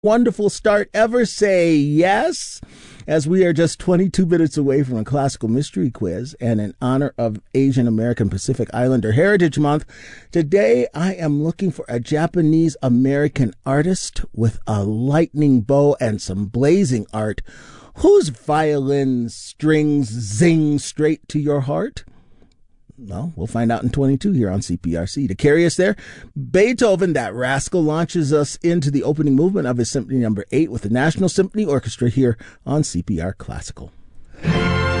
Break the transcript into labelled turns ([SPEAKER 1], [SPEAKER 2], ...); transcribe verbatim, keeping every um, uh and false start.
[SPEAKER 1] wonderful start ever say yes, as we are just twenty-two minutes away from a classical mystery quiz, and in honor of Asian American Pacific Islander Heritage Month, today I am looking for a Japanese American artist with a lightning bow and some blazing art, whose violin strings zing straight to your heart. Well, we'll find out in twenty-two here on C P R C. To carry us there, Beethoven, that rascal, launches us into the opening movement of his Symphony Number eight with the National Symphony Orchestra here on C P R Classical.